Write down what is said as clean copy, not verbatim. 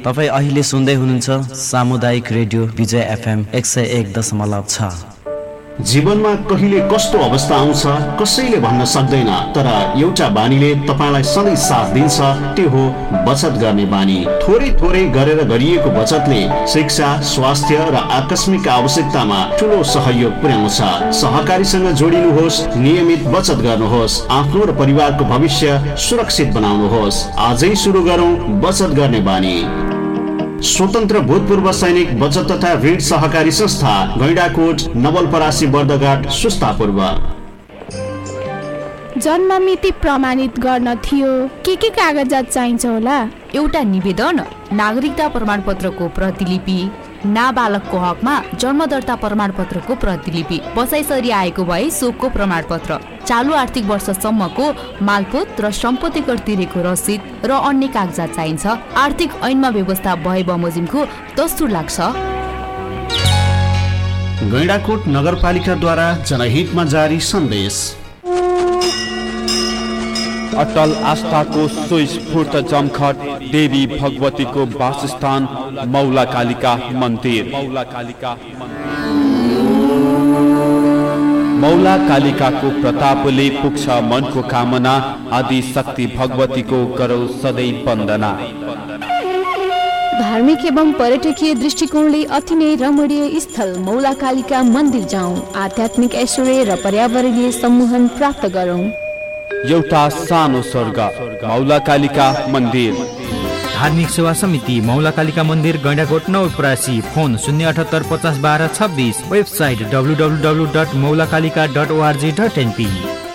तपाईँ अहिले सुन्दै हुनुहुन्छ सामुदायिक रेडियो विजय FM 101.6। जीवनमा कहिले कस्तो अवस्था आउँछ कसैले भन्न सक्दैन, तर एउटा बानीले तपाईलाई सधैँ साथ दिन्छ, त्यो हो बचत गर्ने बानी। थोरै थोरै गरेर गरिएको बचतले शिक्षा, स्वास्थ्य र आकस्मिक आवश्यकतामा ठुलो सहयोग पुर्याउँछ। सहकारीसँग जोडिनुहोस्, नियमित बचत गर्नुहोस्, आफ्नो र परिवारको भविष्य सुरक्षित बनाउनुहोस्। आजै सुरु गरौँ बचत गर्ने बानी। स्वतन्त्र भूतपूर्व सैनिक बचत तथा ऋण सहकारी संस्था, गैंडाकोट, नवलपरासी, बर्दघाट, सुस्तापूर्व। जन्म मिति प्रमाणित गर्न थियो के कागजात चाहिन्छ होला? एउटा निवेदन, नागरिकता प्रमाणपत्रको प्रतिलिपि, नाबालकको हकमा जन्म दर्ता प्रमाणपत्रको प्रतिलिपि, बसाइसरी आएको भए शोकको प्रमाणपत्र, चालु आर्थिक वर्षसम्मको मालपोत र सम्पत्ति कर तिरेको रसिद र अन्य कागजात चाहिन्छ। आर्थिक ऐनमा व्यवस्था भए बमोजिमको दस्तुर लाग्छ। गैंडाकोट नगरपालिकाद्वारा जनहितमा जारी सन्देश। अटल आस्थाको सुस्फूर्त जमखट देवी भगवतीको वासस्थान मौला कालिका मन्दिर। मौला कालिकाको प्रतापले पुग्छ मनको कामना, आदि शक्ति भगवतीको गरौ सधैँ वन्दना। धार्मिक एवं पर्यटकीय दृष्टिकोणले अति नै रमणीय स्थल मौला कालिका मन्दिर जाउँ, आध्यात्मिक ऐश्वर्य र पर्यावरणीय सम्मोहन प्राप्त गरौँ। एउटा सानो स्वर्ग मौला कालिका मन्दिर। धार्मिक सेवा समिति मौला कालिका मन्दिर, Gaindakot, Nawalparasi. Phone 078 50 12 26। Website www.maulakalika.org.np।